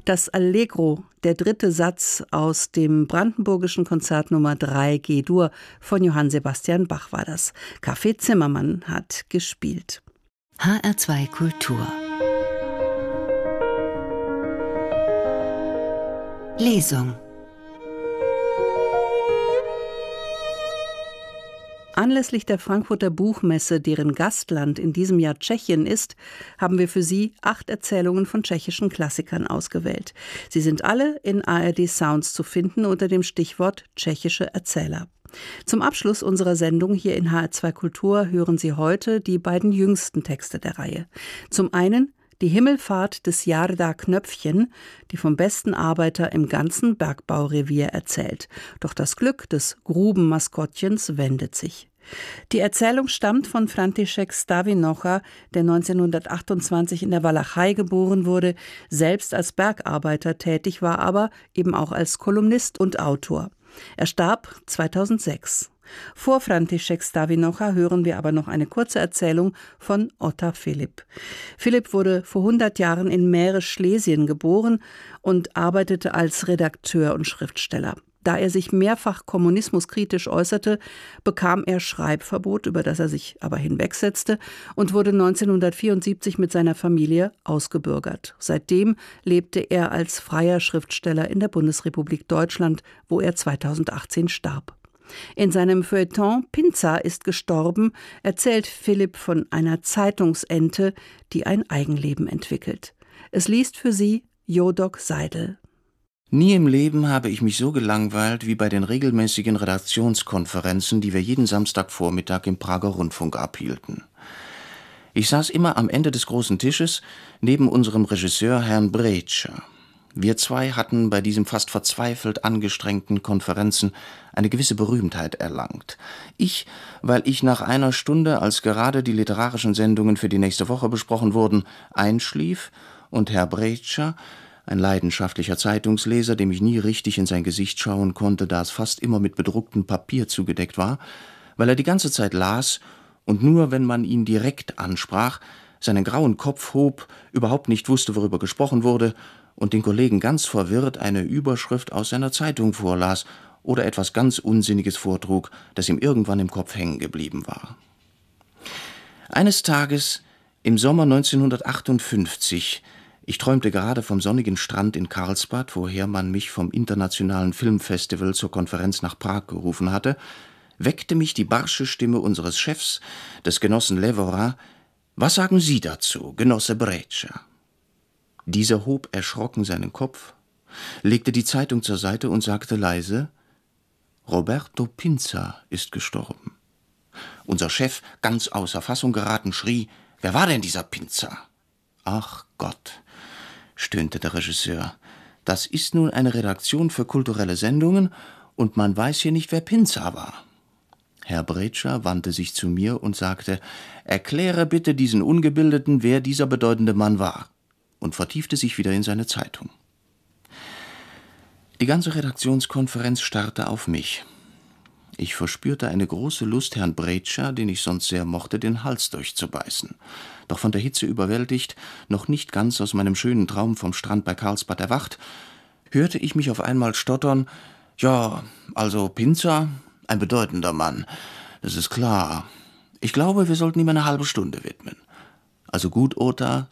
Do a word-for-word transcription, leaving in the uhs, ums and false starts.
Das Allegro, der dritte Satz aus dem Brandenburgischen Konzert Nummer drei G-Dur von Johann Sebastian Bach war das. Café Zimmermann hat gespielt. H R zwei Kultur Lesung. Anlässlich der Frankfurter Buchmesse, deren Gastland in diesem Jahr Tschechien ist, haben wir für Sie acht Erzählungen von tschechischen Klassikern ausgewählt. Sie sind alle in A R D Sounds zu finden unter dem Stichwort tschechische Erzähler. Zum Abschluss unserer Sendung hier in H R zwei Kultur hören Sie heute die beiden jüngsten Texte der Reihe. Zum einen die Himmelfahrt des Jarda Knöpfchen, die vom besten Arbeiter im ganzen Bergbaurevier erzählt. Doch das Glück des Grubenmaskottchens wendet sich. Die Erzählung stammt von František Stavinocha, der neunzehnhundertachtundzwanzig in der Walachei geboren wurde, selbst als Bergarbeiter tätig war, aber eben auch als Kolumnist und Autor. Er starb zweitausendsechs. Vor František Stavinocha hören wir aber noch eine kurze Erzählung von Otta Philipp. Philipp wurde vor hundert Jahren in Mähre, Schlesien geboren und arbeitete als Redakteur und Schriftsteller. Da er sich mehrfach kommunismuskritisch äußerte, bekam er Schreibverbot, über das er sich aber hinwegsetzte, und wurde neunzehnhundertvierundsiebzig mit seiner Familie ausgebürgert. Seitdem lebte er als freier Schriftsteller in der Bundesrepublik Deutschland, wo er zweitausendachtzehn starb. In seinem Feuilleton Pinza ist gestorben erzählt Philipp von einer Zeitungsente, die ein Eigenleben entwickelt. Es liest für Sie Jodok Seidel. Nie im Leben habe ich mich so gelangweilt wie bei den regelmäßigen Redaktionskonferenzen, die wir jeden Samstagvormittag im Prager Rundfunk abhielten. Ich saß immer am Ende des großen Tisches neben unserem Regisseur Herrn Brejcha. Wir zwei hatten bei diesen fast verzweifelt angestrengten Konferenzen eine gewisse Berühmtheit erlangt. Ich, weil ich nach einer Stunde, als gerade die literarischen Sendungen für die nächste Woche besprochen wurden, einschlief, und Herr Brejcha, ein leidenschaftlicher Zeitungsleser, dem ich nie richtig in sein Gesicht schauen konnte, da es fast immer mit bedrucktem Papier zugedeckt war, weil er die ganze Zeit las und nur, wenn man ihn direkt ansprach, seinen grauen Kopf hob, überhaupt nicht wusste, worüber gesprochen wurde, und den Kollegen ganz verwirrt eine Überschrift aus seiner Zeitung vorlas oder etwas ganz Unsinniges vortrug, das ihm irgendwann im Kopf hängen geblieben war. Eines Tages im Sommer neunzehnhundertachtundfünfzig, ich träumte gerade vom sonnigen Strand in Karlsbad, woher man mich vom Internationalen Filmfestival zur Konferenz nach Prag gerufen hatte, weckte mich die barsche Stimme unseres Chefs, des Genossen Levora: »Was sagen Sie dazu, Genosse Brejcha?« Dieser hob erschrocken seinen Kopf, legte die Zeitung zur Seite und sagte leise: »Roberto Pinza ist gestorben.« Unser Chef, ganz außer Fassung geraten, schrie: »Wer war denn dieser Pinza?« »Ach Gott«, stöhnte der Regisseur, »das ist nun eine Redaktion für kulturelle Sendungen und man weiß hier nicht, wer Pinza war.« Herr Brejcha wandte sich zu mir und sagte: »Erkläre bitte diesen Ungebildeten, wer dieser bedeutende Mann war«, und vertiefte sich wieder in seine Zeitung. Die ganze Redaktionskonferenz starrte auf mich. Ich verspürte eine große Lust, Herrn Brejcha, den ich sonst sehr mochte, den Hals durchzubeißen. Doch von der Hitze überwältigt, noch nicht ganz aus meinem schönen Traum vom Strand bei Karlsbad erwacht, hörte ich mich auf einmal stottern: »Ja, also Pinza, ein bedeutender Mann, das ist klar. Ich glaube, wir sollten ihm eine halbe Stunde widmen.« »Also gut, Otta«,